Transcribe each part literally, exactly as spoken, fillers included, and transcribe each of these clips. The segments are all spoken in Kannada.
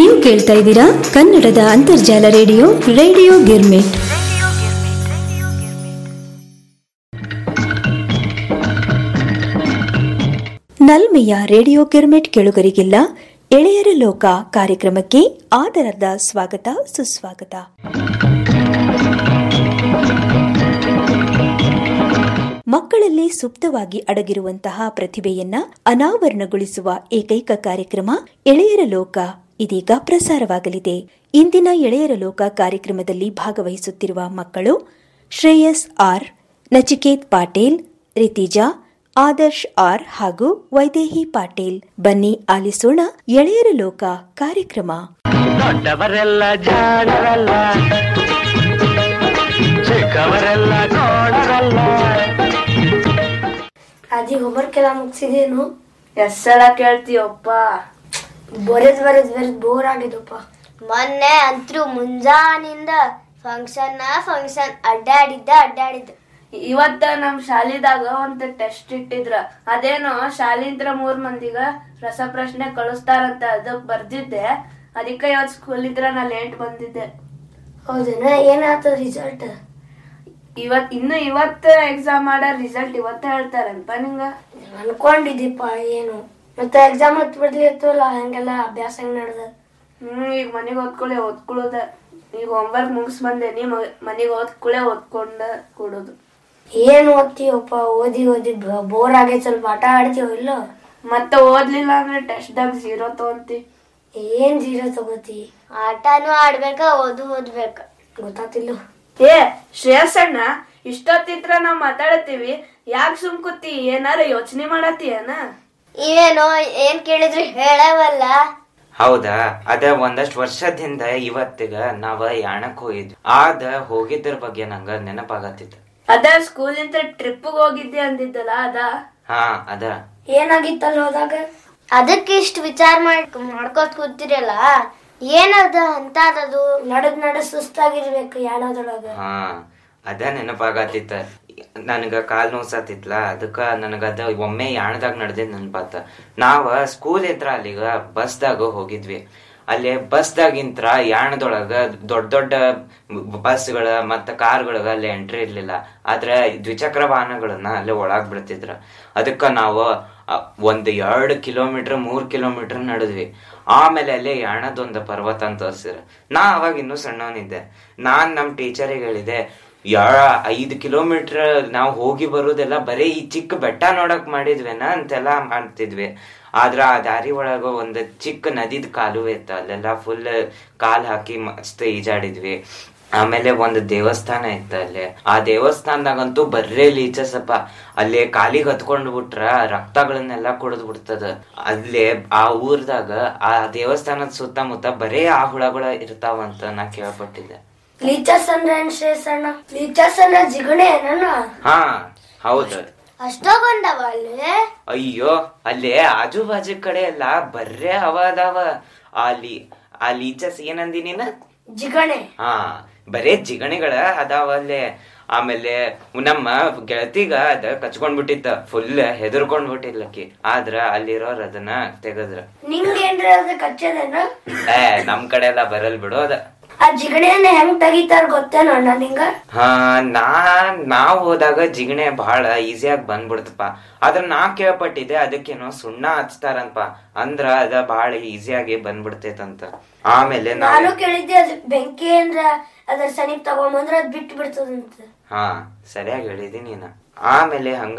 ನೀವು ಕೇಳ್ತಾ ಇದ್ದೀರಾ ಕನ್ನಡದ ಅಂತರ್ಜಾಲ radio radio girmit. ನಲ್ಮೆಯ radio girmit ಕೆಳುಗರಿಗೆಲ್ಲ ಎಳೆಯರ ಲೋಕ ಕಾರ್ಯಕ್ರಮಕ್ಕೆ ಆದರದ ಸ್ವಾಗತ ಸುಸ್ವಾಗತ. ಮಕ್ಕಳಲ್ಲಿ ಸುಪ್ತವಾಗಿ ಅಡಗಿರುವಂತಹ ಪ್ರತಿಭೆಯನ್ನ ಅನಾವರಣಗೊಳಿಸುವ ಏಕೈಕ ಕಾರ್ಯಕ್ರಮ ಎಳೆಯರ ಲೋಕ ಇದೀಗ ಪ್ರಸಾರವಾಗಲಿದೆ. ಇಂದಿನ ಎಳೆಯರ ಲೋಕ ಕಾರ್ಯಕ್ರಮದಲ್ಲಿ ಭಾಗವಹಿಸುತ್ತಿರುವ ಮಕ್ಕಳು ಶ್ರೇಯಸ್ ಆರ್, ನಚಿಕೇತ್ ಪಾಟೀಲ್, ರಿತಿಜಾ, ಆದರ್ಶ್ ಆರ್ ಹಾಗೂ ವೈದೇಹಿ ಪಾಟೀಲ್. ಬನ್ನಿ ಆಲಿಸೋಣ ಎಳೆಯರ ಲೋಕ ಕಾರ್ಯಕ್ರಮ. ದೊಡ್ಡವರೆಲ್ಲ ಜಾಣರಲ್ಲ, ಚಿಕ್ಕವರೆಲ್ಲ ನೋಡರಲ್ಲ. ರಾಜಿ ಹೋಮ್ವರ್ಕ್ ಎಲ್ಲ ಮುಗಿಸಿದೇನು? ಎಷ್ಟ್ ಸಲ ಕೇಳ್ತೀಯಪ್ಪ? ಬರೆದ್ ಬರೆದ್ ಬರೆದ್ ಬೋರ್ ಆಗಿದಪ್ಪ. ಮೊನ್ನೆ ಅಂತೂ ಮುಂಜಾನಿಂದ ಫಂಕ್ಷನ್ ಫಂಕ್ಷನ್ ಅಡ್ಡಾಡಿದ್ದ ಅಡ್ಡಾಡಿದ್ದ. ಇವತ್ತ ನಮ್ ಶಾಲಿದಾಗ ಒಂದ್ ಟೆಸ್ಟ್ ಇಟ್ಟಿದ್ರ, ಅದೇನೋ ಶಾಲಿಂತ್ರ ಮೂರ್ ಮಂದಿಗ ರಸಪ್ರಶ್ನೆ ಕಳಿಸ್ತಾರಂತ ಅದಕ್ ಬರ್ದಿದ್ದೆ. ಅದಕ್ಕೆ ಇವತ್ ಸ್ಕೂಲ್ ಇದ್ರ ನಾ ಲೇಟ್ ಬಂದಿದ್ದೆ. ಹೌದೇನ? ಏನಾಗ್ತದ ರಿಸಲ್ಟ್? ಇವತ್ ಇನ್ನು ಇವತ್ತ ಎಕ್ಸಾಮ್ ಮಾಡೋ ರಿಸಲ್ಟ್ ಇವತ್ತ ಹೇಳ್ತಾರಲ್ಪ ನಿಂಗ? ಅನ್ಕೊಂಡಿದ್ದೀಪ ಏನು ಮತ್ತೆ ಎಕ್ಸಾಮ್ ಹತ್ ಬಿಡ್ಲಿ ಇತ್ತಲ್ಲ, ಹಂಗೆಲ್ಲ ಅಭ್ಯಾಸ ಹೆಂಗ್ ನಡ್ದ? ಹ್ಮ್ ಈಗ ಮನೆಗ್ ಓದ್ಕೊಳ್ಳೆ ಓದ್ಕೊಳ್ಳೋದ. ಈಗ ಹೋಮ್ವರ್ಕ್ ಮುಗಿಸ್ ಬಂದೇನಿ, ಮನೆಗ್ ಓದ್ಕೊಳ್ಳೆ ಓದ್ಕೊಂಡ ಕೊಡೋದು. ಏನ್ ಓದ್ತೀವಪ್ಪ? ಓದಿ ಓದಿ ಬೋರ್ ಆಗೈತ್, ಸ್ವಲ್ಪ ಆಟ ಆಡ್ತೀವ ಇಲ್ಲ? ಮತ್ತೆ ಓದ್ಲಿಲ್ಲ ಅಂದ್ರೆ ಟೆಸ್ಟ್ ದಾಗ ಜೀರೋ ತಗೊಂತಿ. ಏನ್ ಜೀರೋ ತಗೋತಿ? ಆಟನೂ ಆಡ್ಬೇಕ, ಓದು ಓದ್ಬೇಕ. ಗೊತ್ತಾತಿಲ್ಲ. ಏ ಶ್ರೇಯಸ್ ಅಣ್ಣ, ಇಷ್ಟೊತ್ತಿದ್ರ ನಾವ್ ಮಾತಾಡತ್ತೀವಿ, ಯಾಕೆ ಸುಮ್ಕುತ್ತಿ? ಏನಾರ ಯೋಚನೆ ಮಾಡತ್ತೀಯನ? ಇವೇನೋ ಏನ್ ಕೇಳಿದ್ರು ಹೇಳವಲ್ಲ. ಹೌದಾ? ಅದ ಒಂದಷ್ಟು ವರ್ಷದಿಂದ ಇವತ್ತಿಗ ನಾವ ಯಾಣಕ್ ಹೋಗಿದ್ವಿ. ಆದ ಹೋಗಿದ್ರ ಬಗ್ಗೆ ನಂಗ ನೆನಪಾಗತ್ತಿತ್ತು. ಅದ ಸ್ಕೂಲ್ ಇಂದ ಟ್ರಿಪ್ ಹೋಗಿದ್ದೆ ಅಂದಿದ್ದಲ್ಲ ಅದ? ಹಾ ಅದ. ಏನಾಗಿತ್ತಲ್ಲ ಹೋದಾಗ? ಅದಕ್ಕೆ ಇಷ್ಟ ವಿಚಾರ ಮಾಡ್ ಮಾಡ್ಕೋತ್ ಕೂತಿರಲ್ಲ, ಏನದ ಅಂತ ಅದದು? ನಡದ್ ನಡ ಸುಸ್ತಾಗಿರ್ಬೇಕು ಯಾಣದೊಳಗ. ಹಾ ಅದ ನೆನಪಾಗತ್ತಿತ್ತ. ನನ್ಗ ಕಾಲ್ ನೋಸತ್ತಿತ್ಲ, ಅದಕ್ಕ ನನಗದ ಒಮ್ಮೆ ಯಾಣದಾಗ ನಡ್ದಿದ್ ನೆನಪಾತ. ನಾವ ಸ್ಕೂಲ್ ಇದ್ರ ಅಲ್ಲಿಗ ಬಸ್ದಾಗ ಹೋಗಿದ್ವಿ. ಅಲ್ಲಿ ಬಸ್ದಾಗಿಂತ್ರ ಯಾಣದೊಳಗ ದೊಡ್ಡ ದೊಡ್ಡ ಬಸ್ಗಳ ಮತ್ತ ಕಾರ್ಗಳಗ ಅಲ್ಲಿ ಎಂಟ್ರಿ ಇರ್ಲಿಲ್ಲ. ಆದ್ರೆ ದ್ವಿಚಕ್ರ ವಾಹನಗಳನ್ನ ಅಲ್ಲಿ ಒಳಗ್ ಬಿಡ್ತಿದ್ರ. ಅದಕ್ಕ ನಾವು ಒಂದ್ ಎರಡ್ ಕಿಲೋಮೀಟರ್ ಮೂರ್ ಕಿಲೋಮೀಟರ್ ನಡೆದ್ವಿ. ಆಮೇಲೆ ಅಲ್ಲಿ ಯಾಣದೊಂದು ಪರ್ವತ ಅಂತ ತೋರ್ಸಿದ್ರ. ನಾ ಅವಾಗ ಇನ್ನೂ ಸಣ್ಣವನಿದ್ದೆ. ನಾನ್ ನಮ್ ಟೀಚರಿಗೆ ಹೇಳಿದೆ, ಯಾರ ಐದ್ ಕಿಲೋಮೀಟರ್ ನಾವ್ ಹೋಗಿ ಬರುದೆಲ್ಲ ಬರೀ ಈ ಚಿಕ್ಕ ಬೆಟ್ಟ ನೋಡಕ್ ಮಾಡಿದ್ವೇನ ಅಂತೆಲ್ಲ ಮಾಡ್ತಿದ್ವಿ. ಆದ್ರ ಆ ದಾರಿ ಒಳಗ ಒಂದ್ ಚಿಕ್ಕ ನದಿದ್ ಕಾಲುವೆ ಇತ್ತ, ಅಲ್ಲೆಲ್ಲ ಫುಲ್ ಕಾಲ್ ಹಾಕಿ ಮಸ್ತ್ ಈಜಾಡಿದ್ವಿ. ಆಮೇಲೆ ಒಂದ್ ದೇವಸ್ಥಾನ ಇತ್ತ ಅಲ್ಲಿ. ಆ ದೇವಸ್ಥಾನದಾಗಂತೂ ಬರ್ರೇ ಲೀಚಸಪ್ಪ. ಅಲ್ಲಿ ಕಾಲಿಗೆ ಹತ್ಕೊಂಡ್ ಬಿಟ್ರ ರಕ್ತಗಳನ್ನೆಲ್ಲ ಕುಡಿದ್ ಬಿಡ್ತದ. ಅಲ್ಲೇ ಆ ಊರ್ದಾಗ ಆ ದೇವಸ್ಥಾನದ ಸುತ್ತಮುತ್ತ ಬರೇ ಆ ಹುಳಗಳ ಇರ್ತಾವಂತ ನಾ ಕೇಳ್ಪಟ್ಟಿದ್ದೆ. ಲೀಚಸ್ ಅಂದ್ರೆ ಏನ್ ಶ್ರೇಯಸ್ ಅಣ್ಣ? ಲೀಚಸ್ ಅಂದ್ರೆ ಜಿಗಣೆ ಏನಣ್ಣ? ಹಾ ಹೌದು. ಅಷ್ಟೊಂದವ ಅಲ್ಲಿ? ಅಯ್ಯೋ, ಅಲ್ಲೇ ಆಜು ಬಾಜು ಕಡೆ ಎಲ್ಲಾ ಬರ್ರೇ ಅವ ಅದಾವ. ಅಲ್ಲಿ ಆ ಲೀಚಸ್ ಏನಂದಿ ನೀನ? ಜಿಗಣೆ. ಹಾ ಬರೇ ಜಿಗಣಿಗಳ ಅದಾವ ಅಲ್ಲೇ. ಆಮೇಲೆ ನಮ್ಮ ಗೆಳತಿಗ ಅದ ಕಚ್ಕೊಂಡ್ ಬಿಟ್ಟಿತ್ತ, ಫುಲ್ ಹೆದರ್ಕೊಂಡ್ ಬಿಟ್ಟಿಲ್ಲಕಿ. ಆದ್ರ ಅಲ್ಲಿರೋರ್ ಅದನ್ನ ತೆಗದ್ರ. ನಿಂಗೇನ್ರ ಅದ ಕಚ್ಚದೇನ? ಏ ನಮ್ ಕಡೆ ಎಲ್ಲಾ ಬರಲ್ ಬಿಡು ಅದ. ಆ ಜಿಗಣೆಯನ್ನ ಹೆಂಗ್ ತೆಗಿತಾರ ಗೊತ್ತೇನೋ ಅಣ್ಣ ನಿಂಗ? ಹಾ ನಾ ನಾವ್ ಹೋದಾಗ ಜಿಗಣೆ ಬಹಳ ಈಸಿಯಾಗಿ ಬಂದ್ಬಿಡ್ತಪ್ಪ. ಆದ್ರ ನಾ ಕೇಳ್ಪಟ್ಟಿದ್ದೆ ಅದಕ್ಕೇನೋ ಸುಣ್ಣ ಹಚ್ತಾರಂತ, ಅಂದ್ರ ಅದ ಬಹಳ ಈಸಿಯಾಗಿ ಬಂದ್ಬಿಡ್ತೈತಂತ. ಆಮೇಲೆ ನಾನು ಕೇಳಿದ್ದೆ ಅದ್ ಬೆಂಕಿ ಅಂದ್ರ ಅದ್ರ ಸನಿಪ್ ತಗೊಂಬಂದ್ರ ಅದ್ ಬಿಟ್ಟು ಬಿಡ್ತದಂತ. ಹಾ ಸರಿಯಾಗಿ ಹೇಳಿದಿ ನೀನ. ಆಮೇಲೆ ಹಂಗ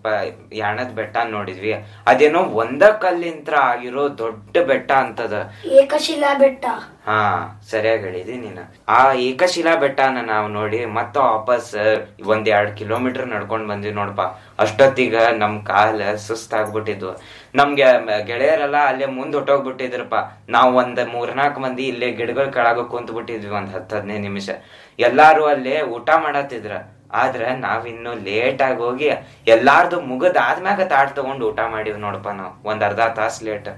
ಯಾಣದ್ ಬೆಟ್ಟ ನೋಡಿದ್ವಿ. ಅದೇನೋ ಒಂದ ಕಲ್ಲಿಂತ್ರ ಆಗಿರೋ ದೊಡ್ಡ ಬೆಟ್ಟ ಅಂತದ, ಏಕಶಿಲಾ ಬೆಟ್ಟ. ಹಾ ಸರಿಯಾಗಿ ಹೇಳಿದಿ ನೀನ. ಆ ಏಕಶಿಲಾ ಬೆಟ್ಟನ ನಾವ್ ನೋಡಿ ಮತ್ತ ವಾಪಸ್ ಒಂದ್ ಎರಡ್ ಕಿಲೋಮೀಟರ್ ನಡ್ಕೊಂಡ್ ಬಂದ್ವಿ ನೋಡಪ್ಪ. ಅಷ್ಟೊತ್ತಿಗ ನಮ್ ಕಾಲ ಸುಸ್ತಾಗ್ಬಿಟ್ಟಿದ್ವು. ನಮ್ಗೆ ಗೆಳೆಯರೆಲ್ಲ ಅಲ್ಲೇ ಮುಂದ್ ಹೊಟ್ಟೋಗ್ಬಿಟ್ಟಿದ್ರಪ್ಪ. ನಾವ್ ಒಂದ್ ಮೂರ್ನಾಲ್ಕು ಮಂದಿ ಇಲ್ಲೇ ಗಿಡಗಳ ಕೆಳಗ ಕುಂತ್ ಬಿಟ್ಟಿದ್ವಿ ಒಂದ್ ಹತ್ ಹದಿನೈದು ನಿಮಿಷ. ಎಲ್ಲಾರು ಅಲ್ಲೇ ಊಟ ಮಾಡತ್ತಿದ್ರ. ಆದ್ರ ನಾವಿನ್ನು ಲೇಟ್ ಆಗಿ ಹೋಗಿ ಎಲ್ಲಾರ್ದು ಮುಗದ್ ಆದ್ಮ್ಯಾಗ ತಾಟ್ ತಗೊಂಡ್ ಊಟ ಮಾಡಿವ್ ನೋಡಪ್ಪ ನಾವ್, ಒಂದ್ ಅರ್ಧ ತಾಸ್ ಲೇಟ್.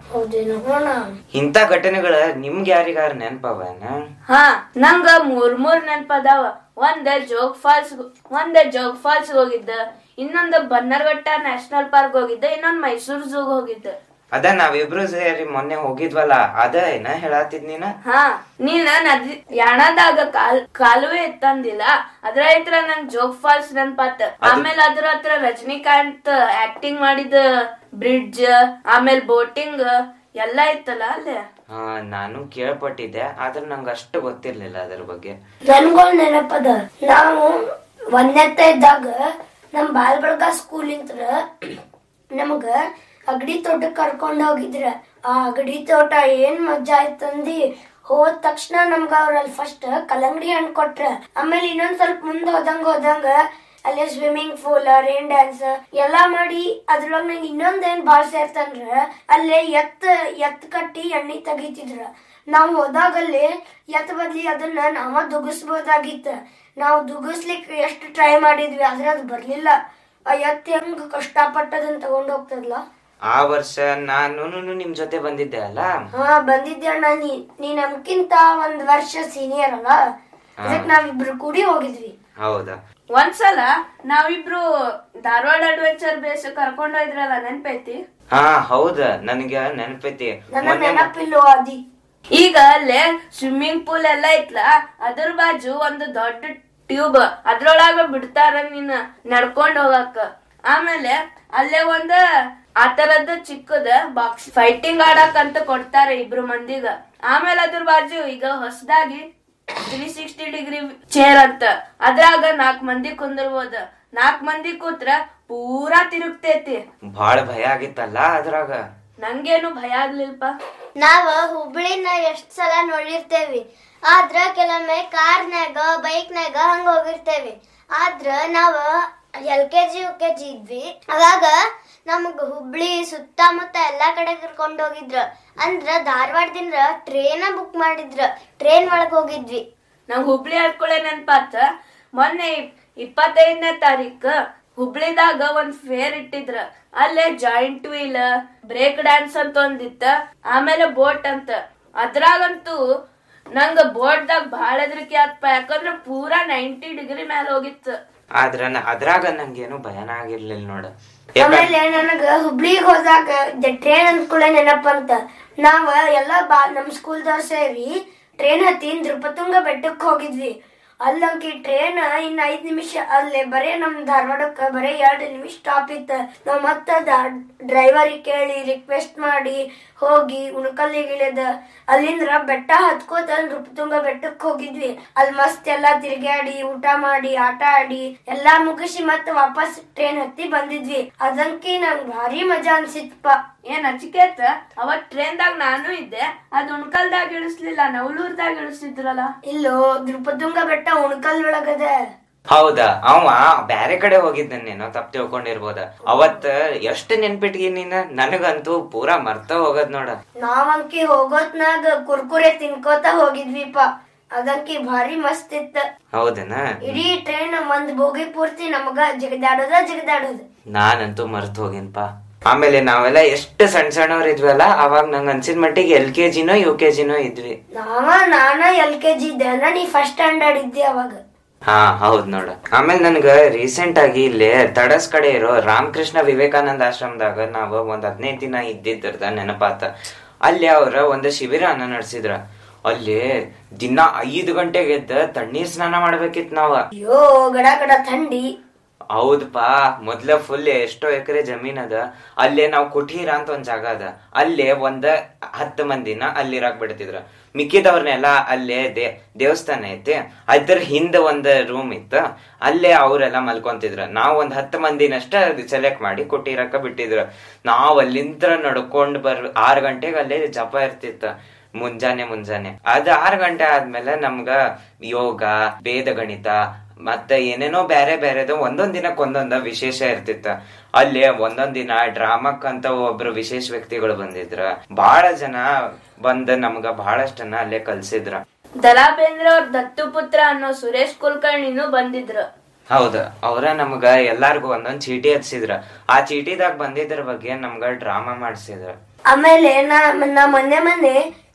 ಇಂತ ಘಟನೆಗಳ ನಿಮ್ಗೆ ಯಾರಿಗಾರ ನೆನಪವನ? ಹಾ ನಂಗ ಮೂರ್ ಮೂರ್ ನೆನಪದಾವ. ಒಂದ್ ಜೋಗ್ ಫಾಲ್ಸ್ ಒಂದ್ ಜೋಗ್ ಫಾಲ್ಸ್ ಹೋಗಿದ್ದ, ಇನ್ನೊಂದ್ ಬನ್ನರ್ಘಟ್ಟ ನ್ಯಾಷನಲ್ ಪಾರ್ಕ್ ಹೋಗಿದ್ದ, ಇನ್ನೊಂದ್ ಮೈಸೂರ್ ಝೂಗ್ ಹೋಗಿದ್ದ. ಅದ ನಾವಿಬ್ರು ಸೇರಿ ಮೊನ್ನೆ ಹೋಗಿದ್ವಲ್ಲ ಅದ ಏನ ಹೇಳತ್ತಿದ್ ನೀನ? ಹಾ, ನೀನ ನದಿ ಯಾಣದಾಗ ಕಾಲ್ ಕಾಲುವೆ ಇತ್ತಂದಿಲ್ಲ, ಅದ್ರ ಹತ್ರ ನಂಗ್ ಜೋಗ್ ಫಾಲ್ಸ್ ನೆನ್ಪಾತ. ಆಮೇಲೆ ಅದ್ರ ಹತ್ರ ರಜನಿಕಾಂತ್ ಆಕ್ಟಿಂಗ್ ಮಾಡಿದ ಬ್ರಿಡ್ಜ್, ಆಮೇಲೆ ಬೋಟಿಂಗ್ ಎಲ್ಲಾ ಇತ್ತಲ್ಲ ಅಲ್ಲೇ. ಹಾ, ನಾನು ಕೇಳ್ಪಟ್ಟಿದ್ದೆ, ಆದ್ರೆ ನಂಗೆ ಅಷ್ಟು ಗೊತ್ತಿರ್ಲಿಲ್ಲ ಅದ್ರ ಬಗ್ಗೆ. ನನ್ಗೊಂದ್ ನೆನಪದ, ನಾವು ಒಂದೆತ್ತ ಇದ್ದಾಗ ನಮ್ ಬಾಲ್ ಬಳಗ ಸ್ಕೂಲಿಂತ್ರ ನಮಗ ಅಗಡಿ ತೋಟಕ್ ಕರ್ಕೊಂಡ್ ಹೋಗಿದ್ರ. ಆ ಅಗಡಿ ತೋಟ ಏನ್ ಮಜಾ ಆಯ್ತಂದಿ. ಹೋದ ತಕ್ಷಣ ನಮ್ಗ ಅವ್ರಲ್ಲಿ ಫಸ್ಟ್ ಕಲ್ಲಂಗಡಿ ಹಣ್ಣು ಕೊಟ್ರ. ಆಮೇಲೆ ಇನ್ನೊಂದ್ ಸ್ವಲ್ಪ ಮುಂದ್ ಹೋದಂಗ ಹೋದಂಗ ಅಲ್ಲಿ ಸ್ವಿಮ್ಮಿಂಗ್ ಪೂಲ್, ರೇನ್ ಡ್ಯಾನ್ಸ್ ಎಲ್ಲಾ ಮಾಡಿ ಅದ್ರೊಳಗ ನಂಗೆ ಇನ್ನೊಂದ್ ಏನ್ ಬಾಳ್ ಸೇರ್ತಂದ್ರ ಅಲ್ಲೇ ಎತ್ ಎತ್ ಕಟ್ಟಿ ಎಣ್ಣಿ ತೆಗಿತಿದ್ರ. ನಾವ್ ಹೋದಾಗಲ್ಲಿ ಎತ್ ಬದ್ಲಿ ಅದನ್ನ ನಾವ ದುಗಿಸ್ಬೋದಾಗಿತ್ತ. ನಾವು ದುಗಿಸ್ಲಿಕ್ಕೆ ಎಷ್ಟು ಟ್ರೈ ಮಾಡಿದ್ವಿ, ಆದ್ರೆ ಅದು ಬರ್ಲಿಲ್ಲ. ಆ ಎತ್ ಹೆಂಗ್ ಕಷ್ಟಪಟ್ಟದನ್ನ ತಗೊಂಡ್ ಹೋಗ್ತದಲ್ಲ. ಆ ವರ್ಷ ನಾನು ನಿಮ್ ಜೊತೆ ಬಂದಿದ್ದೆ ಅಲ್ಲ? ಹಾ, ಬಂದಿದ್ದೆ ಅಣ್ಣ. ನೀ ನೀ ನಮ್ಕಿಂತ ಒಂದ್ ವರ್ಷ ಸೀನಿಯರ್ ಅಲ್ಲ, ಅದಕ್ಕೆ ನಾವಿಬ್ರು ಕೂಡಿ ಹೋಗಿದ್ವಿ. ಹೌದಾ? ಒಂದ್ಸಲ ನಾವಿಬ್ರು ಧಾರವಾಡ ಅಡ್ವೆಂಚರ್ ಬೇಸ್ ಕರ್ಕೊಂಡ್ ಹೋಯ್ದ್ರಲ್ಲ, ನೆನ್ಪೈತಿ? ಹಾ ಹೌದ, ನನಗೆ ನೆನಪೈತಿ. ನನ್ನ ನೆನಪಿಲ್ಲೋ ಅದಿ. ಈಗ ಅಲ್ಲೇ ಸ್ವಿಮ್ಮಿಂಗ್ ಪೂಲ್ ಎಲ್ಲ ಐತ್ಲಾ, ಅದ್ರ ಬಾಜು ಒಂದು ದೊಡ್ಡ ಟ್ಯೂಬ್, ಅದ್ರೊಳಗ ಬಿಡ್ತಾರ ನೀನ್ ನಡ್ಕೊಂಡ್ ಹೋಗಕ್ಕ. ಆಮೇಲೆ ಅಲ್ಲೇ ಒಂದ ಆ ತರದ್ ಚಿಕ್ಕದ ಬಾಕ್ಸ್ ಫೈಟಿಂಗ್ ಆಡಕ್ ಅಂತ ಕೊಡ್ತಾರೆ ಇಬ್ರು ಮಂದಿಗ. ಆಮೇಲೆ ಅದ್ರ ಬಾಜು ಈಗ ಹೊಸದಾಗಿ ತ್ರೀ ಸಿಕ್ಸ್ಟಿ ಡಿಗ್ರಿ ಚೇರ್ ಅಂತ, ಅದ್ರಾಗ ನಾಕ್ ಮಂದಿ ಕುಂದಿರ್ಬೋದ. ನಾಕ್ ಮಂದಿ ಕೂತ್ರ ಪೂರಾ ತಿರುಗ್ತೈತಿ. ಬಾಳ ಭಯ ಆಗಿತ್ತಲ್ಲ ಅದ್ರಾಗ? ನಂಗೇನು ಭಯ ಆಗ್ಲಿಲ್ಪ. ನಾವ ಹುಬ್ಳಿನ ಎಷ್ಟ್ ಸಲ ನೋಡಿರ್ತೇವಿ, ಆದ್ರ ಕೆಲವೊಮ್ಮೆ ಕಾರ್ನ್ಯಾಗ ಬೈಕ್ನಾಗ ಹಂಗ ಹೋಗಿರ್ತೇವಿ. ಆದ್ರ ನಾವ L K G U K G ಇದ್ವಿ, ಅವಾಗ ನಮಗ್ ಹುಬ್ಳಿ ಸುತ್ತಮುತ್ತ ಎಲ್ಲಾ ಕಡೆ ಕರ್ಕೊಂಡ್ ಹೋಗಿದ್ರ. ಅಂದ್ರ ಧಾರವಾಡದಿಂದ ಟ್ರೇನ ಬುಕ್ ಮಾಡಿದ್ರ, ಟ್ರೇನ್ ಒಳಗ್ ಹೋಗಿದ್ವಿ. ನಂಗ್ ಹುಬ್ಳಿ ಹಡ್ಕೊಳೆ ನೆನ್ಪಾತ. ಮೊನ್ನೆ ಇಪ್ಪತ್ತೈದನೇ ತಾರೀಕ ಹುಬ್ಳಿದಾಗ ಒಂದ್ ಫೇರ್ ಇಟ್ಟಿದ್ರ. ಅಲ್ಲೇ ಜಾಯಿಂಟ್ ವೀಲ್, ಬ್ರೇಕ್ ಡ್ಯಾನ್ಸ್ ಅಂತ ಒಂದಿತ್ತ, ಆಮೇಲೆ ಬೋಟ್ ಅಂತ. ಅದ್ರಾಗಂತೂ ನಂಗ ಬೋಟ್ದಾಗ ಬಾಳ ಹೆದರಿಕೆ ಆತ್ಪ, ಯಾಕಂದ್ರ ಪೂರಾ ನೈಂಟಿ ಡಿಗ್ರಿ ಮ್ಯಾಲ ಹೋಗಿತ್ತು. ಆದ್ರ ಅದ್ರಾಗ ನಂಗೇನು ಭಯನ ಆಗಿರ್ಲಿಲ್ಲ ನೋಡ. ಆಮೇಲೆ ನನಗ ಹುಬ್ಳಿಗ್ ಹೋದಾಗ ಟ್ರೇನ್ ಅಂದ್ಕೂಳೆ ನೆನಪಂತ. ನಾವ ಎಲ್ಲಾ ಬಾ ನಮ್ ಸ್ಕೂಲ್ದವ್ರ ಸೇರಿ ಟ್ರೇನ್ ಹತ್ತಿ ನೃಪತುಂಗ ಬೆಟ್ಟಕ್ ಹೋಗಿದ್ವಿ. ಅಲ್ಲಂಕಿ ಟ್ರೇನ್ ಇನ್ ಐದ್ ನಿಮಿಷ ಅಲ್ಲೇ ಬರೇ ನಮ್ ಧಾರವಾಡಕ್ಕ ಬರೇ ಎರಡ್ ನಿಮಿಷ ಸ್ಟಾಪ್ ಇತ್ತ. ನಾವ್ ಮತ್ತ ಡ್ರೈವರಿಗೆ ಕೇಳಿ ರಿಕ್ವೆಸ್ಟ್ ಮಾಡಿ ಹೋಗಿ ಉಣಕಲ್ಲಿಗೆ ಇಳಿದ ಅಲ್ಲಿಂದ್ರ ಬೆಟ್ಟ ಹತ್ಕೋತ ನೃಪತುಂಗ ಬೆಟ್ಟಕ್ ಹೋಗಿದ್ವಿ. ಅಲ್ಲಿ ಮಸ್ತ್ ಎಲ್ಲಾ ತಿರ್ಗಾಡಿ ಊಟ ಮಾಡಿ ಆಟ ಆಡಿ ಎಲ್ಲಾ ಮುಗಿಸಿ ಮತ್ತ ವಾಪಸ್ ಟ್ರೇನ್ ಹತ್ತಿ ಬಂದಿದ್ವಿ. ಅದಂಕಿ ನಂಗ್ ಭಾರಿ ಮಜಾ ಅನ್ಸಿತ್ಪ. ಏನ್ ಅಚಿಕೇತ, ಅವತ್ ಟ್ರೇನ್ದಾಗ ನಾನು ಇದ್ದೆ. ಅದ್ ಉಣ್ಕಲ್ದಾಗ ಇಳಿಸ್ಲಿಲ್ಲ, ನವಲೂರ್ದಾಗ ಇಳಿಸಿದ್ರಲ್ಲ. ಇಲ್ಲೋ, ನೃಪತುಂಗ ಬೆಟ್ಟ ಉಣ್ಕಲ್ ಒಳಗದ. ಹೌದಾ? ಅವ ಬ್ಯಾರೆ ಕಡೆ ಹೋಗಿದ್ದೇನೋ, ತಪ್ಪು ತಿಳ್ಕೊಂಡಿರ್ಬೋದ. ಅವತ್ ಎಷ್ಟ್ ನೆನ್ಪಿಟ್ಗಿ ನೀನ? ನನಗಂತೂ ಪೂರಾ ಮರ್ತ ಹೋಗದ್ ನೋಡ. ನಾವಂಕಿ ಹೋಗೋತ್ನಾಗ ಕುರ್ಕುರೆ ತಿನ್ಕೋತ ಹೋಗಿದ್ವಿಪ. ಅದಂಕಿ ಭಾರಿ ಮಸ್ತ್ ಇತ್ತ. ಹೌದನ? ಇಡೀ ಟ್ರೈನ್ ಒಂದ್ ಬೋಗಿ ಪೂರ್ತಿ ನಮಗ ಜಗದಾಡೋದ ಜಗದಾಡೋದು. ನಾನಂತೂ ಮರ್ತ್ ಹೋಗಿನ್ಪಾ. ಆಮೇಲೆ ನಾವೆಲ್ಲ ಎಷ್ಟು ಸಣ್ಣ ಸಣ್ಣವ್ರ ಇದ್ವಲ್ಲ, ಅವಾಗ ನಂಗ ಅನ್ಸಿದ ಮಟ್ಟಿಗೆ ಎಲ್ ಕೆ ಜಿನೋ ಯು ಕೆ ಜಿನೋ ಇದ್ವಿ. ನಾವ ನಾನ ಎಲ್ ಕೆ ಜಿ ಇದ್ದೆ, ನೀ ಫಸ್ಟ್ ಸ್ಟ್ಯಾಂಡರ್ಡ್ ಇದ್ದಿ ಅವಾಗ. ಹಾ ಹೌದ್ ನೋಡ. ಆಮೇಲೆ ನನ್ಗ ರೀಸೆಂಟ್ ಆಗಿ ಇಲ್ಲಿ ತಡಸ್ ಕಡೆ ಇರೋ ರಾಮಕೃಷ್ಣ ವಿವೇಕಾನಂದ ಆಶ್ರಮದಾಗ ನಾವ್ ಒಂದ್ ಹದಿನೈದು ದಿನ ಇದ್ದಿದ್ದ ನೆನಪಾತ. ಅಲ್ಲಿ ಅವ್ರ ಒಂದ್ ಶಿಬಿರನ ನಡೆಸಿದ್ರ. ಅಲ್ಲಿ ದಿನ ಐದು ಗಂಟೆಗೆ ಎದ್ದ ತಣ್ಣೀರ್ ಸ್ನಾನ ಮಾಡ್ಬೇಕಿತ್ ನಾವ. ಅಯ್ಯೋ, ಗಡ ಗಡ ಥಂಡಿ. ಹೌದಪಾ. ಮೊದ್ಲ ಫುಲ್ ಎಷ್ಟೋ ಎಕರೆ ಜಮೀನ್ ಅದ. ಅಲ್ಲೇ ನಾವ್ ಕುಟೀರ ಅಂತ ಒಂದ್ ಜಾಗ ಅದ, ಅಲ್ಲೇ ಒಂದ್ ಹತ್ತು ಮಂದಿನ ಅಲ್ಲಿರಾಕ್ ಬಿಡ್ತಿದ್ರ. ಮಿಕ್ಕಿದವ್ರನ್ನೆಲ್ಲ ಅಲ್ಲೇ ದೇ ದೇವಸ್ಥಾನ ಐತಿ, ಅದ್ರ ಹಿಂದ ಒಂದ್ ರೂಮ್ ಇತ್ತ, ಅಲ್ಲೇ ಅವ್ರೆಲ್ಲ ಮಲ್ಕೊಂತಿದ್ರ. ನಾವ್ ಒಂದ್ ಹತ್ತು ಮಂದಿನಷ್ಟ ಸೆಲೆಕ್ಟ್ ಮಾಡಿ ಕುಟೀರಕ್ಕ ಬಿಟ್ಟಿದ್ರ. ನಾವ್ ಅಲ್ಲಿಂದ ನಡ್ಕೊಂಡ್ ಬರ್ ಆರ್ ಗಂಟೆಗೆ ಅಲ್ಲೇ ಜಪ ಇರ್ತಿತ್ತ, ಮುಂಜಾನೆ ಮುಂಜಾನೆ. ಅದ್ ಆರ್ ಗಂಟೆ ಆದ್ಮೇಲೆ ನಮ್ಗ ಯೋಗ, ವೇದ ಗಣಿತ ಮತ್ತೆ ಏನೇನೋ ಬ್ಯಾರೆ ಬ್ಯಾರೆದು ಒಂದೊಂದ್ ದಿನಕ್ ಒಂದೊಂದ ವಿಶೇಷ ಇರ್ತಿತ್ತ. ಅಲ್ಲಿ ಒಂದೊಂದ್ ದಿನ ಡ್ರಾಮಕ್ ಅಂತ ಒಬ್ರು ವಿಶೇಷ ವ್ಯಕ್ತಿಗಳು ಬಂದಿದ್ರ. ಬಹಳ ಜನ ಬಂದ ನಮ್ಗ ಬಹಳಷ್ಟನ್ನ ಅಲ್ಲೇ ಕಲ್ಸಿದ್ರ. ದರಾ ಬೇಂದ್ರೆ ಅವ್ರ ದತ್ತು ಪುತ್ರ ಅನ್ನೋ ಸುರೇಶ್ ಕುಲಕರ್ಣಿನೂ ಬಂದಿದ್ರು. ಹೌದ, ಅವ್ರ ನಮ್ಗ ಎಲ್ಲಾರ್ಗು ಒಂದೊಂದ್ ಚೀಟಿ ಹಚ್ಚಿದ್ರ. ಆ ಚೀಟಿದಾಗ ಬಂದಿದ್ರ ಬಗ್ಗೆ ನಮ್ಗ ಡ್ರಾಮಾ ಮಾಡ್ಸಿದ್ರ. ಆಮೇಲೆ ನಾ ನಾ ಮೊನ್ನೆ ಮೊನ್ನೆ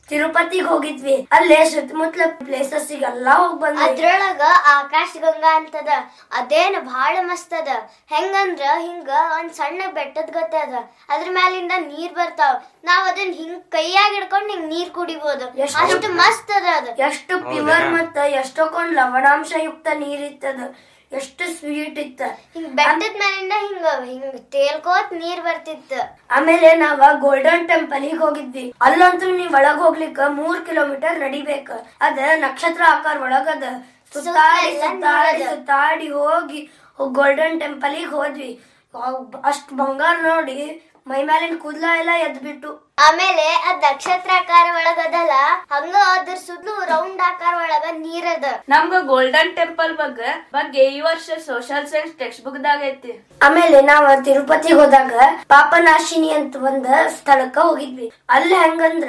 ತಿರುಪತಿಗೆ ಹೋಗಿದ್ವಿ. ಅಲ್ಲೇ ಸುತ್ತಮುತ್ತಲ ಪ್ಲೇಸಸ್ ಎಲ್ಲಾ ಹೋಗಿ ಬಂದ್ವಿ. ಅದ್ರೊಳಗ ಆಕಾಶ ಗಂಗಾ ಅಂತದ, ಅದೇನ್ ಬಹಳ ಮಸ್ತ್ ಅದ. ಹೆಂಗಂದ್ರ ಹಿಂಗ ಒಂದ್ ಸಣ್ಣ ಬೆಟ್ಟದ ಗತೆ ಅದ, ಅದ್ರ ಮ್ಯಾಲಿಂದ ನೀರ್ ಬರ್ತಾವ. ನಾವ್ ಅದನ್ನ ಹಿಂಗ್ ಕೈಯಾಗ ಹಿಡ್ಕೊಂಡ್ ಹಿಂಗ್ ನೀರ್ ಕುಡಿಬಹುದು, ಅಷ್ಟು ಮಸ್ತ್ ಅದ. ಅದ ಎಷ್ಟು ಪ್ಯೂರ್ ಮತ್ತ ಎಷ್ಟೊಂದ್ ಲವಣಾಂಶ ಯುಕ್ತ ನೀರ್ ಇತ್ತದ, ಎಷ್ಟು ಸ್ವೀಟ್ ಇತ್ತ. ಹಿಂಗ್ ಬೆಟ್ಟದ ಮ್ಯಾಲಿಂದ ಹಿಂಗ ಹಿಂಗ್ ತೇಲ್ಕೋತ್ ನೀರ್ ಬರ್ತಿತ್ತ. ಆಮೇಲೆ ನಾವ ಗೋಲ್ಡನ್ ಟೆಂಪಲ್ ಗೆ ಹೋಗಿದ್ವಿ. ಅಲ್ಲಂತೂ ನೀವ್ ಒಳಗ್ ಹೋಗ್ಲಿಕ್ಕ ಮೂರ್ ಕಿಲೋಮೀಟರ್ ನಡಿಬೇಕ. ಅದ ನಕ್ಷತ್ರ ಆಕಾರ ಒಳಗದ. ಸುತ್ತಾಡಿ ಸುತ್ತಾಡಿ ಸುತ್ತಾಡಿ ಹೋಗಿ ಗೋಲ್ಡನ್ ಟೆಂಪಲ್ ಗೆ ಹೋದ್ವಿ. ಅಷ್ಟ್ ಬಂಗಾರ ನೋಡಿ ಮೈ ಮೇಲಿನ ಕೂದ್ಲ ಎಲ್ಲ ಎದ್ಬಿಟ್ಟು. ಆಮೇಲೆ ಅದ್ ನಕ್ಷತ್ರಾಕಾರ ಒಳಗದಲ್ಲ, ಹಂಗ ಅದ್ರ ಸುದ್ಲು ರೌಂಡ್ ಆಕಾರ ಒಳಗ ನೀರದ. ನಮ್ಗ ಗೋಲ್ಡನ್ ಟೆಂಪಲ್ ಬಗ್ಗೆ ಬಗ್ಗೆ ಈ ವರ್ಷ ಸೋಷಿಯಲ್ ಸೈನ್ಸ್ ಟೆಕ್ಸ್ಟ್ ಬುಕ್ ದಾಗ ಐತಿ. ಆಮೇಲೆ ನಾವ್ ತಿರುಪತಿಗೆ ಹೋದಾಗ ಪಾಪನಾಶಿನಿ ಅಂತ ಒಂದ್ ಸ್ಥಳಕ್ಕ ಹೋಗಿದ್ವಿ. ಅಲ್ಲಿ ಹೆಂಗಂದ್ರ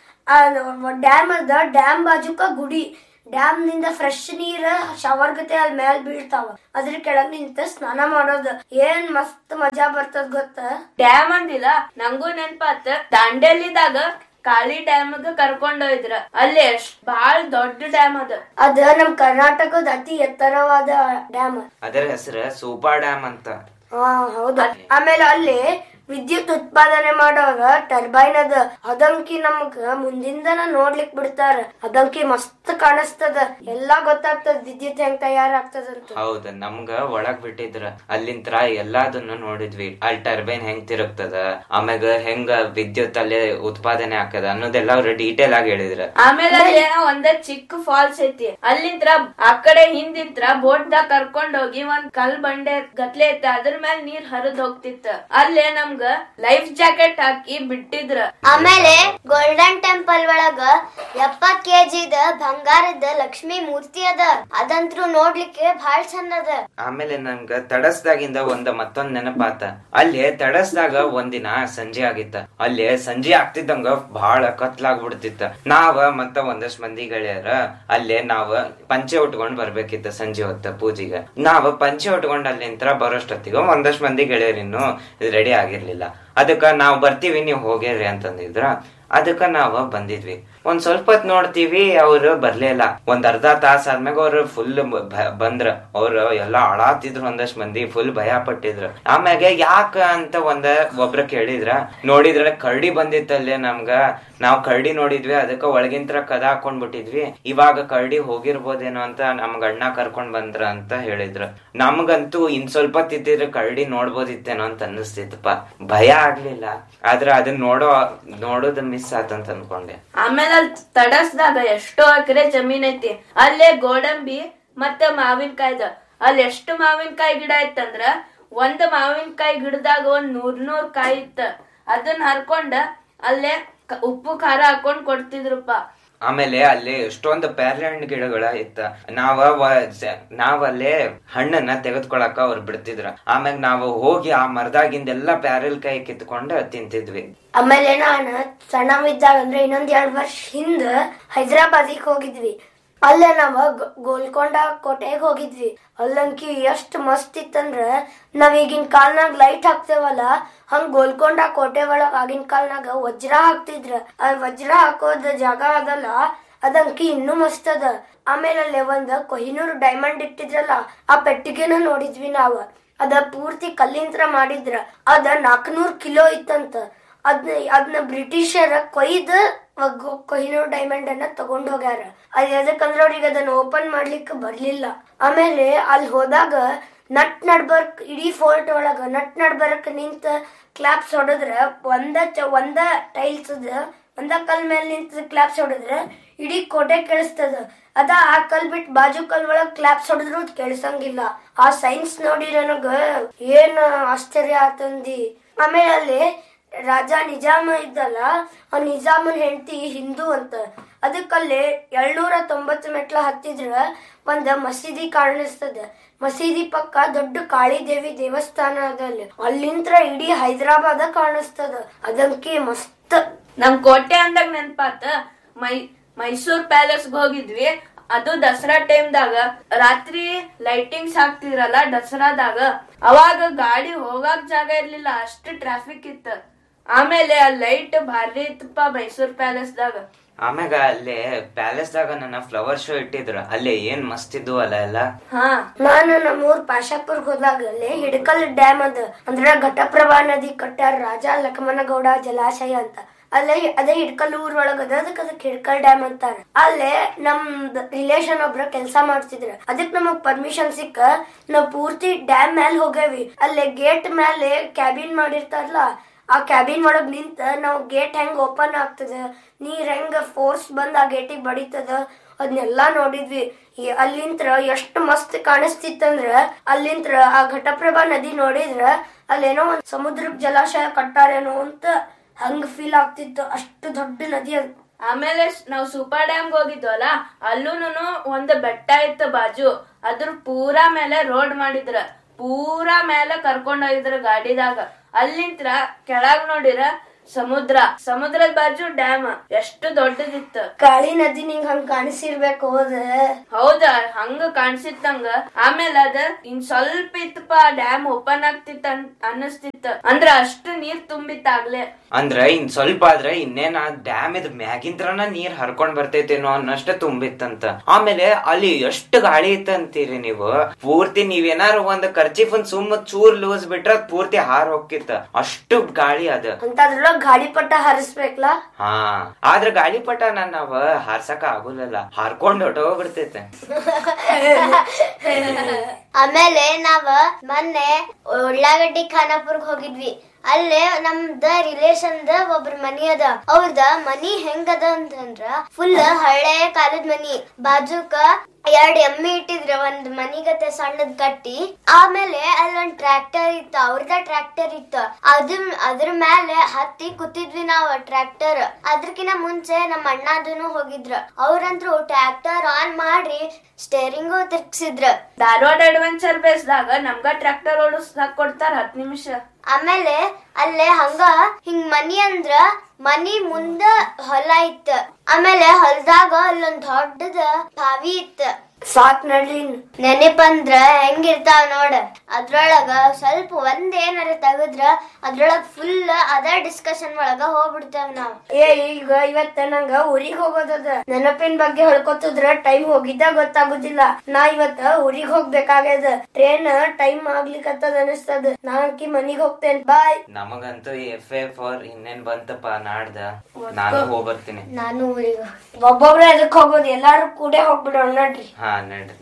ಡ್ಯಾಮ್ ಅದ, ಡ್ಯಾಮ್ ಬಾಜುಕ ಗುಡಿ. ಡ್ಯಾಮ್ ನಿಂದ ಫ್ರೆಶ್ ನೀರ್ ಶವರ್ ಗತೆ ಅಲ್ಲಿ ಮೇಲ್ ಬೀಳ್ತಾವ. ಅದ್ರ ಕೆಳಗ್ ನಿಂತ ಸ್ನಾನ ಮಾಡೋದು ಏನ್ ಮಸ್ತ್ ಮಜಾ ಬರ್ತದ ಗೊತ್ತ. ಡ್ಯಾಮ್ ಅಂದಿಲ್ಲ, ನಂಗೂ ನೆನ್ಪಾತ್. ದಾಂಡೇಲಿದಾಗ ಕಾಳಿ ಡ್ಯಾಮ್ ಕರ್ಕೊಂಡ್ ಹೋಯ್ದ್ರ. ಅಲ್ಲಿ ಎಷ್ಟ್ ಬಾಳ ದೊಡ್ಡ ಡ್ಯಾಮ್ ಅದ. ಅದ ನಮ್ ಕರ್ನಾಟಕದ ಅತಿ ಎತ್ತರವಾದ ಡ್ಯಾಮ್. ಅದರ ಹೆಸರು ಸೂಪಾ ಡ್ಯಾಮ್ ಅಂತ. ಹಾ ಹೌದಾ. ಆಮೇಲೆ ಅಲ್ಲಿ ವಿದ್ಯುತ್ ಉತ್ಪಾದನೆ ಮಾಡೋಗ ಟರ್ಬೈನ್ ಅದ. ಅದಂಕಿ ನಮಗ ಮುಂದಿಂದನ ನೋಡ್ಲಿಕ್ ಬಿಡ್ತಾರ. ಅದಂಕಿ ಮಸ್ತ್ ಕಾಣಿಸ್ತದ, ಎಲ್ಲಾ ಗೊತ್ತಾಗ್ತದ ವಿದ್ಯುತ್ ಹೆಂಗ್ ತಯಾರಾಗ್ತದಂತ. ಹೌದ, ನಮ್ಗ ಒಳಗ್ ಬಿಟ್ಟಿದ್ರ ಅಲ್ಲಿಂತ್ರ ಎಲ್ಲಾದನ್ನು ನೋಡಿದ್ವಿ. ಅಲ್ಲಿ ಟರ್ಬೈನ್ ಹೆಂಗ್ ತಿರುಗ್ತದ, ಆಮ್ಯಾಗ ಹೆಂಗ ವಿದ್ಯುತ್ ಅಲ್ಲಿ ಉತ್ಪಾದನೆ ಆಗ್ತದ ಅನ್ನೋದೆಲ್ಲ ಅವ್ರ ಡೀಟೇಲ್ ಆಗಿ ಹೇಳಿದ್ರ. ಆಮೇಲೆ ಅಲ್ಲಿ ಒಂದ ಚಿಕ್ಕ ಫಾಲ್ಸ್ ಐತಿ. ಅಲ್ಲಿಂತ್ರ ಆ ಕಡೆ ಹಿಂದಿಂತ್ರ ಬೋಟ್ ದಾಗ ಕರ್ಕೊಂಡ್ ಹೋಗಿ ಒಂದ್ ಕಲ್ ಬಂಡೆ ಗತ್ಲೆ ಐತಿ, ಅದ್ರ ಮೇಲೆ ನೀರ್ ಹರಿದ್ ಹೋಗ್ತಿತ್ತ. ಅಲ್ಲೇ ನಮ್ಗ ಲೈಫ್ ಜಾಕೆಟ್ ಹಾಕಿ ಬಿಟ್ಟಿದ್ರ. ಆಮೇಲೆ ಗೋಲ್ಡನ್ ಟೆಂಪಲ್ ಒಳಗ ಎಪ್ಪತ್ ಕೆಜಿದ ಬಂಗಾರದ ಲಕ್ಷ್ಮಿ ಮೂರ್ತಿ ಅದ. ಅದಂತ್ರು ನೋಡ್ಲಿಕ್ಕೆ ಬಹಳ ಚಂದ ಅದ. ಆಮೇಲೆ ನಮ್ಗ ತಡಸ್ದಾಗಿಂದ ಒಂದ್ ಮತ್ತೊಂದ್ ನೆನಪಾತ. ಅಲ್ಲಿ ತಡಸ್ದಾಗ ಒಂದಿನ ಸಂಜೆ ಆಗಿತ್ತ. ಅಲ್ಲಿ ಸಂಜೆ ಆಗ್ತಿದ್ದಂಗ ಬಹಳ ಕತ್ಲಾಗ್ಬಿಡ್ತಿತ್ತ. ನಾವ ಮತ್ತ ಒಂದಷ್ಟ್ ಮಂದಿ ಗೆಳೆಯರ ಅಲ್ಲೇ ನಾವ ಪಂಚೆ ಉಟ್ಕೊಂಡ್ ಬರ್ಬೇಕಿತ್ತ ಸಂಜೆ ಹೊತ್ತ ಪೂಜೆಗೆ. ನಾವ ಪಂಚೆ ಉಟ್ಕೊಂಡ್ ಅಲ್ಲಿಂತ್ರ ಬರೋಷ್ಟೊತ್ತಿಗ ಒಂದಷ್ಟ್ ಮಂದಿ ಗೆಳೆಯರಿನ್ನು ರೆಡಿ ಆಗಿರ್ಲಿಲ್ಲ. ಅದಕ್ಕ ನಾವ್ ಬರ್ತೀವಿ, ನೀವ್ ಹೋಗ್ಯಾರ್ರಿ ಅಂತಂದಿದ್ರ. ಅದಕ್ಕ ನಾವ ಬಂದಿದ್ವಿ. ಒಂದ್ ಸ್ವಲ್ಪ ಹೊತ್ ನೋಡ್ತೀವಿ, ಅವ್ರು ಬರ್ಲಿಲ್ಲ. ಒಂದ್ ಅರ್ಧ ತಾಸ ಆದ್ಮ್ಯಾಗ ಅವ್ರು ಫುಲ್ ಬಂದ್ರ. ಅವ್ರು ಎಲ್ಲಾ ಅಳಾತಿದ್ರು, ಒಂದಷ್ಟ್ ಮಂದಿ ಫುಲ್ ಭಯ ಪಟ್ಟಿದ್ರು. ಆಮ್ಯಾಗ ಯಾಕ ಅಂತ ಒಂದ ಒಬ್ರ ಕೇಳಿದ್ರ. ನೋಡಿದ್ರ ಕರಡಿ ಬಂದಿತ್ತಲ್ಲೇ ನಮ್ಗ. ನಾವ್ ಕರಡಿ ನೋಡಿದ್ವಿ, ಅದಕ್ಕ ಒಳಗಿಂತ್ರ ಕದ ಹಾಕೊಂಡ್ ಬಿಟ್ಟಿದ್ವಿ. ಇವಾಗ ಕರಡಿ ಹೋಗಿರ್ಬೋದೇನೋ ಅಂತ ನಮ್ಗ ಅಣ್ಣ ಕರ್ಕೊಂಡ್ ಬಂದ್ರ ಅಂತ ಹೇಳಿದ್ರು. ನಮ್ಗಂತೂ ಇನ್ ಸ್ವಲ್ಪ ತಿತ್ತಿದ್ರೆ ಕರಡಿ ನೋಡ್ಬೋದಿತ್ತೇನೋ ಅಂತ ಅನ್ನಿಸ್ತಿತ್ತಪ್ಪ. ಭಯ ಆಗ್ಲಿಲ್ಲ, ಆದ್ರ ಅದನ್ನ ನೋಡೋ ನೋಡೋದ್ ಮಿಸ್ ಆತಂತ ಅನ್ಕೊಂಡೆ. ಆಮೇಲೆ ಅಲ್ಲಿ ತಡಸ್ದಾಗ ಎಷ್ಟೋ ಎಕರೆ ಜಮೀನ್ ಐತಿ. ಅಲ್ಲೇ ಗೋಡಂಬಿ ಮತ್ತ ಮಾವಿನಕಾಯ್ದ. ಅಲ್ಲಿ ಎಷ್ಟು ಮಾವಿನಕಾಯಿ ಗಿಡ ಇತ್ತಂದ್ರ ಒಂದ್ ಮಾವಿನಕಾಯಿ ಗಿಡದಾಗ ಒಂದ್ ನೂರ್ ನೂರ್ ಕಾಯಿ ಇತ್ತ. ಅದನ್ನ ಹರ್ಕೊಂಡ ಅಲ್ಲೇ ಉಪ್ಪು ಖಾರ ಹಾಕೊಂಡ್ ಕೊಡ್ತಿದ್ರಪ್ಪ. ಆಮೇಲೆ ಅಲ್ಲಿ ಎಷ್ಟೊಂದು ಪ್ಯಾರ್ಲೆ ಹಣ್ಣು ಗಿಡಗಳ ಇತ್ತ. ನಾವ ನಾವಲ್ಲೇ ಹಣ್ಣನ್ನ ತೆಗೆದ್ಕೊಳಕ ಅವ್ರು ಬಿಡ್ತಿದ್ರ. ಆಮ್ಯಾಗ ನಾವು ಹೋಗಿ ಆ ಮರದಾಗಿಂದೆಲ್ಲಾ ಪ್ಯಾರಲ್ ಕಾಯಿ ಕಿತ್ಕೊಂಡ್ ತಿಂತಿದ್ವಿ. ಆಮೇಲೆ ನಾನು ಸಣ್ಣವಿದ್ದಾಗ ಅಂದ್ರೆ ಇನ್ನೊಂದ್ ಎರಡ್ ವರ್ಷ ಹಿಂದ ಹೈದರಾಬಾದಿಗೆ ಹೋಗಿದ್ವಿ. ಅಲ್ಲೇ ನಾವ ಗೋಲ್ಕೊಂಡ ಕೋಟೆಗೆ ಹೋಗಿದ್ವಿ. ಅಲ್ಲಂಕಿ ಎಷ್ಟ್ ಮಸ್ತ್ ಇತ್ತಂದ್ರ ನಾವ್ ಈಗಿನ ಕಾಲ್ನಾಗ ಲೈಟ್ ಹಾಕ್ತೇವಲ್ಲ, ಹಂಗ ಗೋಲ್ಕೊಂಡ ಕೋಟೆ ಒಳಗ ಆಗಿನ ಕಾಲ್ನಾಗ ವಜ್ರ ಹಾಕ್ತಿದ್ರ. ಆ ವಜ್ರ ಹಾಕೋದ ಜಾಗ ಅದಲ್ಲ, ಅದಂಕಿ ಇನ್ನೂ ಮಸ್ತ್ ಅದ. ಆಮೇಲೆ ಅಲ್ಲೇ ಒಂದ್ ಕೊಹಿನೂರ್ ಡೈಮಂಡ್ ಇಟ್ಟಿದ್ರಲ್ಲ, ಆ ಪೆಟ್ಟಿಗೆನ ನೋಡಿದ್ವಿ ನಾವ್. ಅದ ಪೂರ್ತಿ ಕಲ್ಲಿಂತ್ರ ಮಾಡಿದ್ರ. ಅದ ನಾಲ್ಕನೂರ್ ಕಿಲೋ ಇತ್ತಂತ. ಅದ್ನ ಅದನ್ನ ಬ್ರಿಟಿಷರ ಕೊಯ್ದು ಕೊಹಿನೂರ್ ಡೈಮಂಡ್ ಅನ್ನ ತಗೊಂಡ್ ಹೋಗ್ಯಾರ. ಅದ್ ಎದಕ್ಕಂದ್ರ ಅವ್ರಿಗೆ ಅದನ್ನ ಓಪನ್ ಮಾಡ್ಲಿಕ್ಕೆ ಬರ್ಲಿಲ್ಲ. ಆಮೇಲೆ ಅಲ್ಲಿ ಹೋದಾಗ ನಟ್ ನಡ್ಬರ್ಕ್ ಇಡೀ ಫೋರ್ಟ್ ಒಳಗ ನಟ್ ನಡ್ಬರ್ಕ್ ನಿಂತ ಕ್ಲಾಪ್ಸ್ ಹೊಡದ್ರ ಒಂದ ಒಂದ ಟೈಲ್ಸ್ ಒಂದ ಕಲ್ ಮೇಲೆ ನಿಂತ ಕ್ಲಾಪ್ಸ್ ಹೊಡದ್ರ ಇಡೀ ಕೋಟೆ ಕೇಳಿಸ್ತದ. ಅದ ಆ ಕಲ್ ಬಿಟ್ ಬಾಜು ಕಲ್ ಒಳಗ್ ಕ್ಲಾಪ್ಸ್ ಹೊಡೆದ್ರು ಕೇಳಿಸಂಗಿಲ್ಲ. ಆ ಸೈನ್ಸ್ ನೋಡಿ ನನಗ ಏನ್ ಆಶ್ಚರ್ಯ ಆತಂದಿ. ಆಮೇಲೆ ಅಲ್ಲಿ ರಾಜ ನಿಜಾಮ ಇದ್ದಲ್ಲ, ಆ ನಿಜಾಮನ್ ಹೆಂಡತಿ ಹಿಂದೂ ಅಂತ. ಅದಕ್ಕಲ್ಲಿ ಏಳ್ನೂರ ತೊಂಬತ್ತು ಮೆಟ್ಲ ಹತ್ತಿದ್ರ ಒಂದ್ ಮಸೀದಿ ಕಾಣಿಸ್ತದ. ಮಸೀದಿ ಪಕ್ಕ ದೊಡ್ಡ ಕಾಳಿ ದೇವಿ ದೇವಸ್ಥಾನ ಅದ. ಅಲ್ಲಿ ಅಲ್ಲಿಂತ್ರ ಇಡೀ ಹೈದರಾಬಾದ ಕಾಣಿಸ್ತದ. ಅದಂಕಿ ಮಸ್ತ್. ನಮ್ ಕೋಟೆ ಅಂದಾಗ ನೆನ್ಪಾತ ಮೈ ಮೈಸೂರ್ ಪ್ಯಾಲೇಸ್ ಹೋಗಿದ್ವಿ. ಅದು ದಸರಾ ಟೈಮ್ದಾಗ ರಾತ್ರಿ ಲೈಟಿಂಗ್ಸ್ ಹಾಕ್ತಿದ್ರಲ್ಲ ದಸರಾದಾಗ, ಅವಾಗ ಗಾಡಿ ಹೋಗಾಕ್ ಜಾಗ ಇರ್ಲಿಲ್ಲ, ಅಷ್ಟು ಟ್ರಾಫಿಕ್ ಇತ್ತ. ಆಮೇಲೆ ಆ ಲೈಟ್ ಭಾರಿ ಇತ್ತಪ್ಪ ಮೈಸೂರ್ ಪ್ಯಾಲೇಸ್ ದಾಗ. ಆಮ್ಯಾಗ ಅಲ್ಲೇ ಪ್ಯಾಲೇಸ್ದಾಗ ನನ್ನ ಫ್ಲವರ್ ಶೋ ಇಟ್ಟಿದ್ರ ಅಲ್ಲೇ ಏನ್ ಮಸ್ತ್ ಇದ್ವು ಅಲ್ಲ ಎಲ್ಲ. ಹಾ ನಾನು ನಮ್ಮೂರ್ ಪಾಶಾಪುರ್ಗ್ ಹೋದಾಗ ಅಲ್ಲಿ ಹಿಡಕಲ್ ಡ್ಯಾಮ್ ಅದ ಅಂದ್ರೆ ಘಟಪ್ರಭಾ ನದಿ ಕಟ್ಟಾರ ರಾಜ ಲಕ್ಷ್ಮಣಗೌಡ ಜಲಾಶಯ ಅಂತ. ಅಲ್ಲೇ ಅದೇ ಹಿಡ್ಕಲ್ ಊರ್ ಒಳಗದ ಅದಕ್ಕೆ ಅದಕ್ಕೆ ಹಿಡ್ಕಲ್ ಡ್ಯಾಮ್ ಅಂತಾರ. ಅಲ್ಲೇ ನಮ್ ರಿಲೇಷನ್ ಒಬ್ರ ಕೆಲ್ಸ ಮಾಡ್ತಿದ್ರ. ಅದಕ್ ನಮಗ್ ಪರ್ಮಿಷನ್ ಸಿಕ್ಕ ನಾವ್ ಪೂರ್ತಿ ಡ್ಯಾಮ್ ಮ್ಯಾಲ ಹೋಗೇವಿ. ಅಲ್ಲೇ ಗೇಟ್ ಮೇಲೆ ಕ್ಯಾಬಿನ್ ಮಾಡಿರ್ತಾರಲ್ಲ, ಆ ಕ್ಯಾಬಿನ್ ಒಳಗ್ ನಿಂತ ನಾವ್ ಗೇಟ್ ಹೆಂಗ್ ಓಪನ್ ಆಗ್ತದ, ನೀರ್ ಹೆಂಗ ಫೋರ್ಸ್ ಬಂದ್ ಆ ಗೇಟಿಗೆ ಬಡಿತದ ಅದನ್ನೆಲ್ಲಾ ನೋಡಿದ್ವಿ. ಅಲ್ಲಿಂತ್ರ ಎಷ್ಟ್ ಮಸ್ತ್ ಕಾಣಿಸ್ತಿತ್ತಂದ್ರ ಅಲ್ಲಿಂತ್ರ ಆ ಘಟಪ್ರಭಾ ನದಿ ನೋಡಿದ್ರ ಅಲ್ಲೇನೋ ಒಂದ್ ಸಮುದ್ರಕ್ ಜಲಾಶಯ ಕಟ್ಟಾರೇನೋ ಅಂತ ಹಂಗ ಫೀಲ್ ಆಗ್ತಿತ್ತು. ಅಷ್ಟು ದೊಡ್ಡ ನದಿ ಅದು. ಆಮೇಲೆ ನಾವ್ ಸೂಪರ್ ಡ್ಯಾಮ್ಗೆ ಹೋಗಿದ್ವಲ್ಲ, ಅಲ್ಲೂನು ಒಂದ್ ಬೆಟ್ಟ ಇತ್ತು ಬಾಜು. ಅದ್ರ ಪೂರಾ ಮೇಲೆ ರೋಡ್ ಮಾಡಿದ್ರ, ಪೂರಾ ಮೇಲೆ ಕರ್ಕೊಂಡ್ ಹೋಗಿದ್ರ ಗಾಡಿದಾಗ. ಅಲ್ಲಿಂತ್ರ ಕೆಳಗ್ ನೋಡಿರ ಸಮುದ್ರ, ಸಮುದ್ರದ ಬಾಜು ಡ್ಯಾಮ್. ಎಷ್ಟು ದೊಡ್ಡದಿತ್ತು. ಕಾಳಿ ನದಿ ನಿಂಗ್ ಹಂಗ ಕಾಣಿಸಿರ್ಬೇಕು. ಹೋದ ಹೌದ, ಹಂಗ ಕಾಣಿಸಿತ್ತಂಗ. ಆಮೇಲೆ ಅದ ಇನ್ ಸ್ವಲ್ಪ ಇತ್ತಪ್ಪ ಡ್ಯಾಮ್ ಓಪನ್ ಆಗ್ತಿತ್ತ ಅನ್ನಿಸ್ತಿತ್ತ. ಅಂದ್ರ ಅಷ್ಟು ನೀರ್ ತುಂಬಿತ್ತಾಗ್ಲೆ. ಅಂದ್ರ ಇನ್ ಸ್ವಲ್ಪ ಆದ್ರ ಇನ್ನೇನ ಡ್ಯಾಮ್ ಇದ್ ಮ್ಯಾಗಿಂತ್ರನ ನೀರ್ ಹರ್ಕೊಂಡ್ ಬರ್ತೈತೇನೋ ಅನ್ನಷ್ಟ ತುಂಬಿತ್ತಂತ. ಆಮೇಲೆ ಅಲ್ಲಿ ಎಷ್ಟು ಗಾಳಿ ಇತ್ತಂತೀರಿ ನೀವು. ಪೂರ್ತಿ ನೀವೇನಾರು ಒಂದ್ ಕರ್ಚಿಫ್ ಒಂದ್ ಸುಮ್ಮ ಚೂರ್ ಲೂಸ್ ಬಿಟ್ರ ಪೂರ್ತಿ ಹಾರ್ ಹೋಗಿತ್ತ, ಅಷ್ಟು ಗಾಳಿ ಅದ. ಅಂತದ್ರೊಳಗ ಗಾಳಿಪಟ ಹಾರಿಸ್ಬೇಕಲ್ಲ. ಹಾ, ಆದ್ರ ಗಾಳಿಪಟ ನಾವ್ ನಾವ್ ಹಾರ್ಸಕ ಆಗುಲ್ಲ, ಹಾರ್ಕೊಂಡ್ ಹೊಟ್ಟೋಗ್ಬಿಡ್ತೈತೆ. ಆಮೇಲೆ ನಾವ ಮೊನ್ನೆ ಉಳ್ಳಾಗಡ್ಡಿ ಖಾನಾಪುರ್ಗ್ ಹೋಗಿದ್ವಿ. ಅಲ್ಲೇ ನಮ್ದ ರಿಲೇಷನ್ ದ ಒಬ್ರ ಮನಿ ಅದ. ಅವ್ರದ ಮನಿ ಹೆಂಗದ ಅಂತಂದ್ರ ಫುಲ್ ಹಳೆ ಕಾಲದ ಮನಿ. ಬಾಜುಕ ಎರಡ್ ಎಮ್ಮಿ ಇಟ್ಟಿದ್ರ ಒಂದ್ ಮನಿಗತೆ ಸಣ್ಣದ್ ಕಟ್ಟಿ. ಆಮೇಲೆ ಅಲ್ಲೊಂದ್ ಟ್ರ್ಯಾಕ್ಟರ್ ಇತ್ತ, ಅವ್ರದ ಟ್ರ್ಯಾಕ್ಟರ್ ಇತ್ತ. ಅದ್ರ ಅದ್ರ ಮೇಲೆ ಹತ್ತಿ ಕೂತಿದ್ವಿ ನಾವ್ ಟ್ರ್ಯಾಕ್ಟರ್. ಅದ್ರಕಿನ ಮುಂಚೆ ನಮ್ ಅಣ್ಣದನು ಹೋಗಿದ್ರ. ಅವ್ರಂತ್ರು ಟ್ರ್ಯಾಕ್ಟರ್ ಆನ್ ಮಾಡಿ ಸ್ಟೇರಿಂಗು ತಿರ್ಗ್ಸಿದ್ರ. ಧಾರವಾಡ ಅಡ್ವೆಂಚರ್ ಬೇಸ್ದಾಗ ನಮ್ಗ ಟ್ರ್ಯಾಕ್ಟರ್ ಓಡಿಸಾಕ್ ಕೊಡ್ತಾರ ಹತ್ ನಿಮಿಷ. ಆಮೇಲೆ ಅಲ್ಲೇ ಹಂಗ ಹಿಂಗ್ ಮನಿ ಅಂದ್ರ ಮನಿ ಮುಂದ ಹೊಲ ಇತ್ತ. ಆಮೇಲೆ ಹೊಲದಾಗ ಅಲ್ಲೊಂದ್ ದೊಡ್ಡದ ಬಾವಿ ಇತ್ತ. ಸಾಕ್ ನಡ್ಲಿ. ನೆನಪಂದ್ರ ಹೆಂಗಿರ್ತಾವ ನೋಡ. ಅದ್ರೊಳಗ ಸ್ವಲ್ಪ ಒಂದ್ ಏನಾರ ತೆಗದ್ರ ಅದ್ರೊಳಗ ಫುಲ್ ಅದ ಡಿಸ್ಕಷನ್ ಒಳಗ ಹೋಗ್ಬಿಡ್ತೇವ್ ನಾವ್. ಏ ಈಗ ಇವತ್ತ ನಂಗ ಊರಿಗ್ ಹೋಗೋದದ. ನೆನಪಿನ ಬಗ್ಗೆ ಹೇಳ್ಕೊತಿದ್ರ ಟೈಮ್ ಹೋಗಿದ್ದ ಗೊತ್ತಾಗುದಿಲ್ಲ. ನಾ ಇವತ್ತ ಊರಿಗ್ ಹೋಗ್ಬೇಕಾಗ್ಯದ. ಟ್ರೈನ್ ಟೈಮ್ ಆಗ್ಲಿಕ್ಕತ್ತದ ಅನಿಸ್ತದ. ನಾಕಿ ಮನಿಗ್ ಹೋಗ್ತೇನೆ. ಬಾಯ್. ನಮಗಂತೂ ಎಫ್ ಎ ಫಾರ್ ಇನ್ನೇನ್ ಬಂತಪ್ಪ ನಾಡ್ದ. ನಾನು ಹೋಗ್ಬರ್ತೀನಿ. ನಾನು ಊರಿಗೆ ಒಬ್ಬೊಬ್ರ ಎದಕ್ ಹೋಗೋದು, ಎಲ್ಲಾರು ಕೂಡ ಹೋಗ್ಬಿಡೋಣ ನಡ್ರಿ. ಹಾ ನಡ್ರಿ.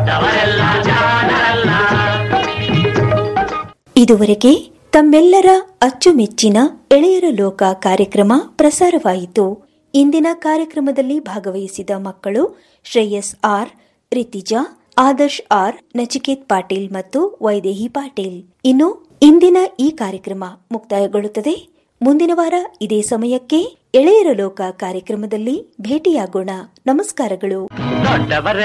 ಇದುವರೆಗೆ ತಮ್ಮೆಲ್ಲರ ಅಚ್ಚುಮೆಚ್ಚಿನ ಎಳೆಯರ ಲೋಕ ಕಾರ್ಯಕ್ರಮ ಪ್ರಸಾರವಾಯಿತು. ಇಂದಿನ ಕಾರ್ಯಕ್ರಮದಲ್ಲಿ ಭಾಗವಹಿಸಿದ ಮಕ್ಕಳು ಶ್ರೇಯಸ್ ಆರ್, ರಿತಿಜಾ, ಆದರ್ಶ್ ಆರ್, ನಚಿಕೇತ್ ಪಾಟೀಲ್ ಮತ್ತು ವೈದೇಹಿ ಪಾಟೀಲ್. ಇನ್ನು ಇಂದಿನ ಈ ಕಾರ್ಯಕ್ರಮ ಮುಕ್ತಾಯಗೊಳ್ಳುತ್ತದೆ. ಮುಂದಿನ ವಾರ ಇದೇ ಸಮಯಕ್ಕೆ ಎಳೆಯರ ಲೋಕ ಕಾರ್ಯಕ್ರಮದಲ್ಲಿ ಭೇಟಿಯಾಗೋಣ. ನಮಸ್ಕಾರಗಳು.